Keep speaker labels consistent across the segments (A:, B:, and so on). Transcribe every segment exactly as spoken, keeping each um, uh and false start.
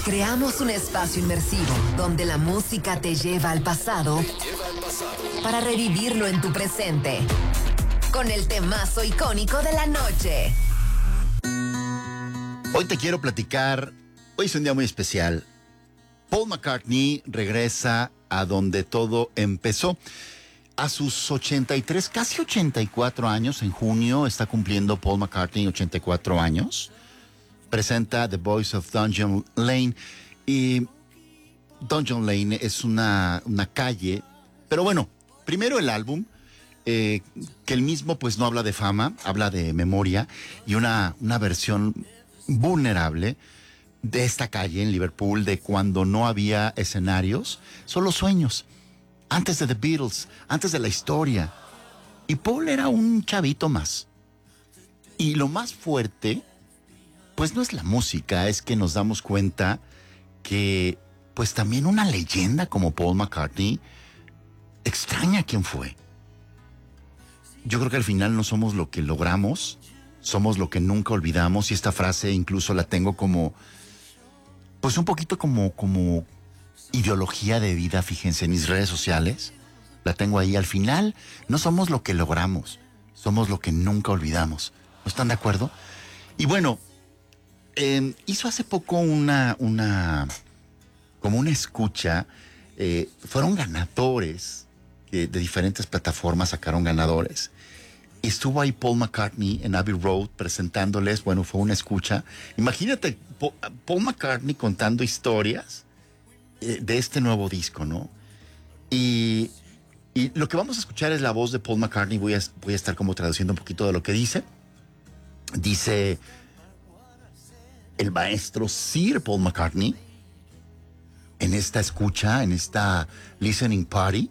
A: Creamos un espacio inmersivo donde la música te lleva al pasado para revivirlo en tu presente. Con el temazo icónico de la noche.
B: Hoy te quiero platicar, hoy es un día muy especial. Paul McCartney regresa a donde todo empezó. A sus ochenta y tres, casi ochenta y cuatro años, en junio está cumpliendo Paul McCartney ochenta y cuatro años. Presenta The Voice of Dungeon Lane. Y Dungeon Lane es una, una calle. Pero bueno, primero el álbum, eh, que el mismo pues no habla de fama, habla de memoria. Y una, una versión vulnerable de esta calle en Liverpool, de cuando no había escenarios, solo sueños. Antes de The Beatles, antes de la historia. Y Paul era un chavito más. Y lo más fuerte, pues no es la música, es que nos damos cuenta que, pues también una leyenda como Paul McCartney extraña quién fue. Yo creo que al final no somos lo que logramos, somos lo que nunca olvidamos. Y esta frase incluso la tengo como, pues un poquito como, como ideología de vida, fíjense, en mis redes sociales. La tengo ahí. Al final, no somos lo que logramos, somos lo que nunca olvidamos. ¿No están de acuerdo? Y bueno, eh, hizo hace poco una, una, como una escucha. Eh, fueron ganadores, que de diferentes plataformas sacaron ganadores. Y estuvo ahí Paul McCartney en Abbey Road presentándoles. Bueno, fue una escucha. Imagínate, Paul McCartney contando historias de este nuevo disco, ¿no? Y, y lo que vamos a escuchar es la voz de Paul McCartney. Voy a, voy a estar como traduciendo un poquito de lo que dice. Dice el maestro Sir Paul McCartney en esta escucha, en esta listening party.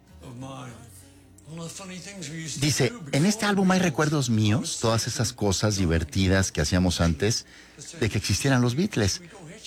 B: Dice, en este álbum hay recuerdos míos, todas esas cosas divertidas que hacíamos antes de que existieran los Beatles.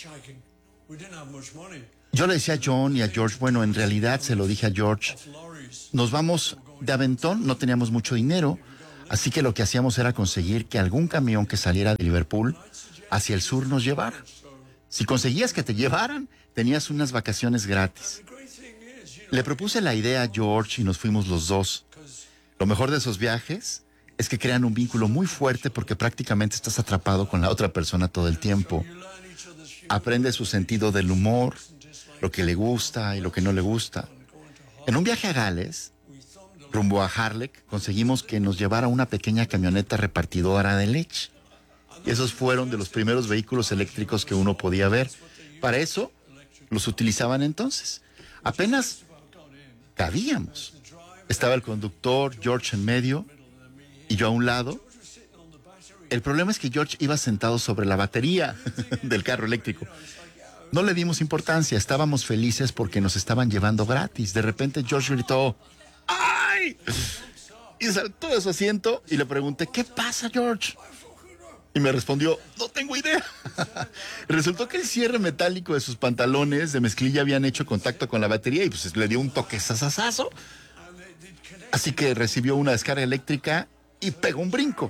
B: Yo le decía a John y a George, bueno, en realidad se lo dije a George, nos vamos de aventón, no teníamos mucho dinero, así que lo que hacíamos era conseguir que algún camión que saliera de Liverpool hacia el sur nos llevara. Si conseguías que te llevaran, tenías unas vacaciones gratis. Le propuse la idea a George y nos fuimos los dos. Lo mejor de esos viajes es que crean un vínculo muy fuerte porque prácticamente estás atrapado con la otra persona todo el tiempo. Aprende su sentido del humor, lo que le gusta y lo que no le gusta. En un viaje a Gales, rumbo a Harlech, conseguimos que nos llevara una pequeña camioneta repartidora de leche. Y esos fueron de los primeros vehículos eléctricos que uno podía ver. Para eso los utilizaban entonces. Apenas cabíamos. Estaba el conductor, George en medio y yo a un lado. El problema es que George iba sentado sobre la batería del carro eléctrico. No le dimos importancia, estábamos felices porque nos estaban llevando gratis. De repente George gritó, ¡ay! Y saltó de su asiento y le pregunté, ¿qué pasa, George? Y me respondió, no tengo idea. Resultó que el cierre metálico de sus pantalones de mezclilla habían hecho contacto con la batería y pues le dio un toque sasasazo. Así que recibió una descarga eléctrica y pegó un brinco.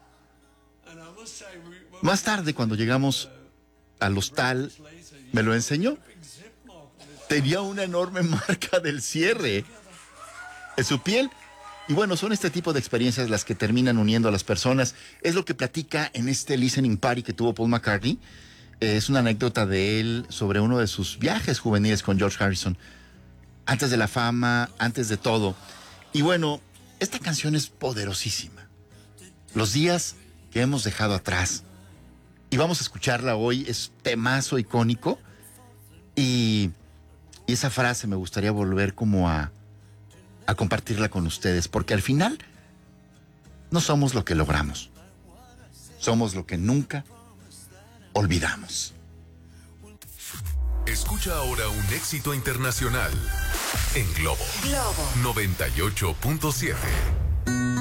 B: Más tarde, cuando llegamos al hostal, me lo enseñó. Tenía una enorme marca del cierre en su piel. Y bueno, son este tipo de experiencias las que terminan uniendo a las personas. Es lo que platica en este listening party que tuvo Paul McCartney. Eh, es una anécdota de él sobre uno de sus viajes juveniles con George Harrison. Antes de la fama, antes de todo. Y bueno, esta canción es poderosísima. Los días que hemos dejado atrás. Y vamos a escucharla hoy, es temazo icónico. Y, y esa frase me gustaría volver como a, a compartirla con ustedes, porque al final no somos lo que logramos, somos lo que nunca olvidamos.
C: Escucha ahora un éxito internacional en Globo,
A: Globo
C: noventa y ocho punto siete.